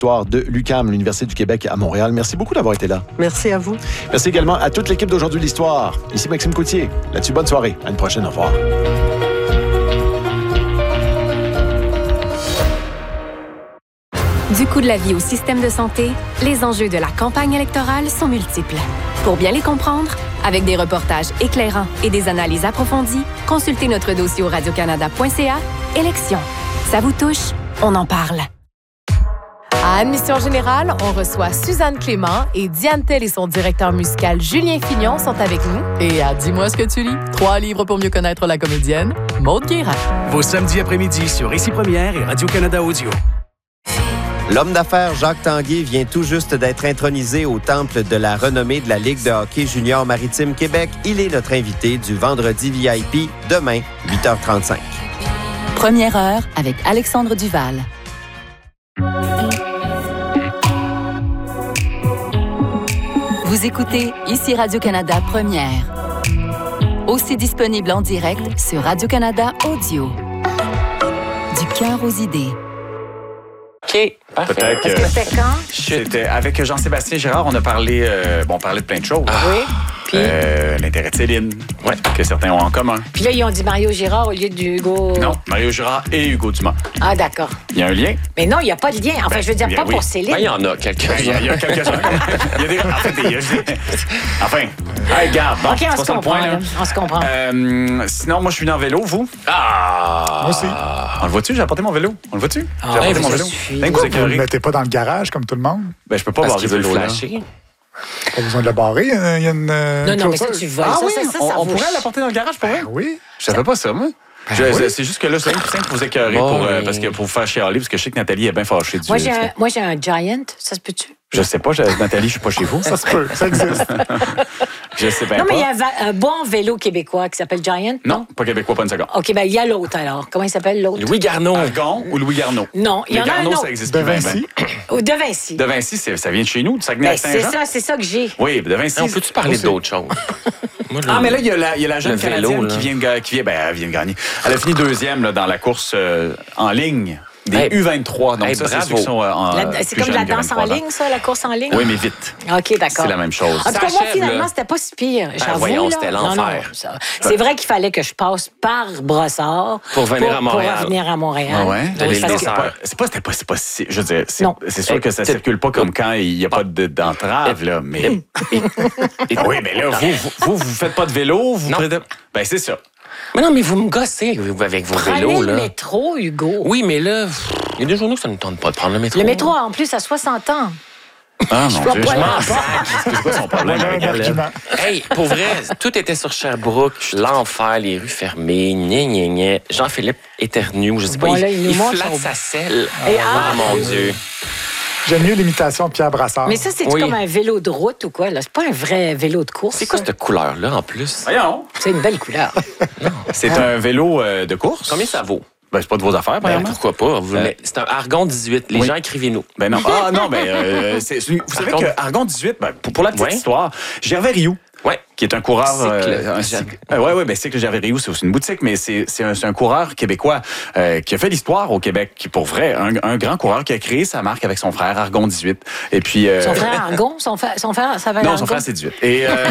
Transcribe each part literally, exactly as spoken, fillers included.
l'histoire de l'U Q A M, l'Université du Québec à Montréal. Merci beaucoup d'avoir été là. Merci à vous. Merci également à toute l'équipe d'Aujourd'hui l'Histoire. Ici Maxime Coutier. Là-dessus, bonne soirée. À une prochaine. Au revoir. Du coût de la vie au système de santé, les enjeux de la campagne électorale sont multiples. Pour bien les comprendre, avec des reportages éclairants et des analyses approfondies, consultez notre dossier au radiocanada point c a. Élections. Ça vous touche? On en parle. À Admission Générale, on reçoit Suzanne Clément et Diane Tell et son directeur musical Julien Fignon sont avec nous. Et à Dis-moi ce que tu lis, trois livres pour mieux connaître la comédienne, Maude Guérin. Vos samedis après-midi sur Récit Première et Radio-Canada Audio. L'homme d'affaires Jacques Tanguay vient tout juste d'être intronisé au temple de la renommée de la Ligue de hockey junior maritime Québec. Il est notre invité du vendredi V I P demain, huit heures trente-cinq. Première heure avec Alexandre Duval. Vous écoutez ici Radio-Canada Première. Aussi disponible en direct sur Radio-Canada Audio. Du cœur aux idées. OK, parfait. Peut-être que C'était quand? c'était avec Jean-Sébastien Girard, on a parlé, euh, bon, on parlait de plein de choses. Ah. Oui. Puis, Euh, l'intérêt de Céline, Ouais. que certains ont en commun. puis là, ils ont dit Mario Girard au lieu d'Hugo. Non, Mario Girard et Hugo Dumas. Ah, d'accord. Il y a un lien? Mais non, il n'y a pas de lien. Enfin, je veux dire, bien pas oui. pour Céline. Ben, il y en a quelques-uns. Ben, Il y a, il y a quelques-uns. Il y a des, en fait, il y a, enfin, hey, regarde, bon, OK, c'est on pas se ça le comprend. point, là. là. On se comprend. Euh, sinon, moi, je suis venu en vélo, vous? Ah! Moi aussi. On le voit-tu? J'ai apporté mon vélo. On le voit-tu? Ah, J'ai apporté je mon vélo. suis- Ben, vous Vous ne le écœurez. mettez pas dans le garage comme tout le monde? Ben, je peux pas Parce barrer qu'il ce veut le vélo-là. flasher. Pas besoin de le barrer. Il y a une. euh, non, non, mais ça, clôture. tu voles. Ah ça, oui, ça, ça, on, ça on vaut- pourrait l'apporter dans le garage, pour vrai? Ben oui. Je savais pas ça, moi. Je- oui. c'est- C'est juste que là, c'est simple pour vous écœurer, Bon, pour, euh, oui. parce que pour vous faire chialer, parce que je sais que Nathalie est bien fâchée du Moi, j'ai un, moi, j'ai un Giant. Ça se peut-tu? Je sais pas, je- Nathalie, je suis pas chez vous. Ça se peut. Ça existe. Je sais bien non, mais il y pas. a un, va- un bon vélo québécois qui s'appelle Giant. Non, pas québécois, pas une seconde. OK, ben il y a l'autre alors. Comment il s'appelle l'autre? Louis Garneau. Argon ou Louis Garneau? Non, il y Les en a un Garneau, autre. ça existe De plus bien, Vinci. Oh, de Vinci. ben. De Vinci, c'est- ça vient de chez nous, du Ben, c'est Saguenay-Lac-Saint-Jean. ça, c'est ça que j'ai. Oui, de Vinci. On peut-tu parler d'autre chose? Moi, Ah, le- mais là, il y a la, il y a la jeune Le vélo, Canadienne là. qui vient de, ga- qui vient, ben, elle vient de gagner. Elle a fini deuxième là, dans la course euh, en ligne des Hey. U vingt-trois. Donc, Hey, ça, c'est bravo. ceux qui sont euh, en, La- euh, c'est plus comme la jeunes que danse en vingt-trois ans. ligne, ça, la course en ligne? Oui, mais vite. OK, d'accord. C'est la même chose. En tout Ça cas, moi, achève, finalement, là. c'était pas si pire. J'avoue, voyons, là. c'était Non, non, l'enfer. ça- C'est vrai qu'il fallait que je passe par Brossard Pour venir à Montréal. Pour venir à Montréal. Ah ouais? D'aller Parce le que- descendre. Pas- C'est pas, c'était pas, c'est pas, si- je veux dire, c'est, Non. c'est sûr que ça Hey, circule pas comme quand il n'y a pas de- d'entrave, là, mais... oui, mais là, vous, vous, vous, vous faites pas de vélo, vous Non. prenez... Ben, c'est ça. Mais non, mais vous me gossez vous, avec vos Prenez vélos, le là. métro, Hugo. Oui, mais là, pff, il y a des journaux que ça ne tente pas de prendre le métro. Le métro, en plus, à soixante ans. Ah, mon vois Dieu, pas je la- m'en sac. C'est quoi son problème Voilà avec un elle? argument. Hey, pour vrai, tout était sur Sherbrooke, l'enfer, les rues fermées, gna gna gna. Jean-Philippe éternue, je sais pas, Bon, il, là, il nous il montre flatte son- sa selle. Et ah, ah! mon Dieu. J'aime mieux l'imitation de Pierre Brassard. Mais ça, c'est Oui. comme un vélo de route ou quoi? Là? C'est pas un vrai vélo de course. C'est quoi ça. cette couleur-là, en plus? Voyons. C'est une belle couleur. C'est un vélo euh, de course? Combien ça vaut? Ben, c'est pas de vos affaires, Ben, premièrement. pourquoi pas? Vous Euh, le- C'est un Argon dix-huit. Les oui. gens, écrivez-nous. Ben non. Ah non, ben, euh, c'est- vous savez Argon- que Argon dix-huit, ben, pour, pour la petite Ouais. histoire, Gervais Rioux, Ouais. qui est un coureur... Cycle. un cycle. Euh, ouais, ouais, ben, Cycle Gervais Rioux, c'est aussi une boutique, mais c'est, c'est, un, c'est un coureur québécois euh, qui a fait l'histoire au Québec, qui, pour vrai, un, un grand coureur qui a créé sa marque avec son frère, Argon dix-huit. Et puis... euh, Son frère Argon? Son frère, son frère ça va Non, son frère, c'est dix-huit. Et, euh,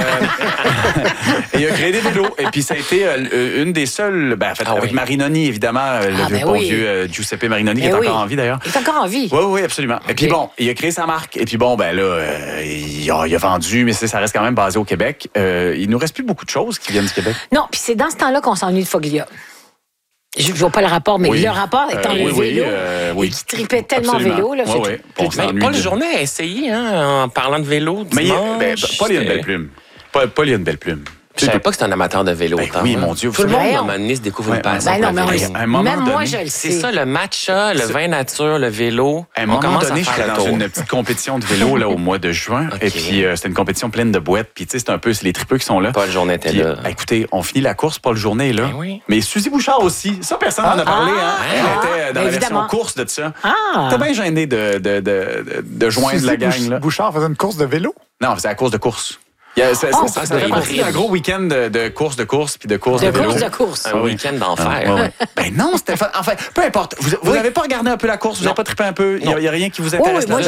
et il a créé des vélos. Et puis, ça a été euh, une des seules... Ben, en fait, Ah avec oui. Marinoni, évidemment, euh, le Ah, vieux, ben bon oui. vieux euh, Giuseppe Marinoni, qui Eh est oui. encore en vie, d'ailleurs. Il est encore en vie. Oui, oui, absolument. Et puis Ok. bon, il a créé sa marque. Et puis bon, ben là, euh, il, a, il a vendu, mais c'est- ça reste quand même basé au Québec. Euh, il nous reste plus beaucoup de choses qui viennent du Québec. Non, puis c'est dans ce temps-là qu'on s'ennuie de Foglia. Je ne vois pas le rapport, mais Oui. le rapport étant Euh, le oui, oui, vélo, euh, oui. et qui tripait tellement Absolument. vélo. Là, Ouais, c'est ouais. tout. On Mais s'ennuie Paul de- Journet a essayé, hein, en parlant de vélo. Mais il y a- dimanche, ben, Paul, il a une belle c'était- plume. Paul, Paul, il a une belle plume. Je savais pas que c'était un amateur de vélo. Ben autant, oui, hein. mon Dieu, Tout le vous monde, savez, à un on- moment donné, se découvre Ouais, une passion. Ben non, mais pour on le le vélo. À un moment Même moi, donné, je le C'est sais. ça, le matcha, le C'est- vin nature, le vélo. À un on moment commence donné, à j'étais faire le dans tour. une petite compétition de vélo là, au mois de juin. Ok. Et puis, euh, c'était une compétition pleine de boîtes. Puis, tu sais, c'est un peu c'est les tripeux qui sont là. Paul Journet était Puis, là. euh, écoutez, on finit la course, Paul Journet est là. Ben oui. Mais Suzy Bouchard aussi. Ça, personne n'en a parlé. Ah, hein. Elle ah, était dans ben la évidemment. version course de ça. Ah! T'es bien gêné de, de, de, de, de joindre Suzy la gang. Bouch- Là. Bouchard faisait une course de vélo. Non, c'est la course de course. Il y a, ça, Oh, ça, ça, ça, ça fait c'est partie d'un horrible. gros week-end de, de course de course puis de course de, De vélo. course de course. Un Ah oui. week-end Ah, d'enfer. ouais, ouais. Ben non, Stéphane. Enfin, peu importe. Vous n'avez pas regardé un peu la course? Vous n'avez pas trippé un peu? Il n'y a, il y a rien qui vous Oui, intéresse oui, moi, là-dedans?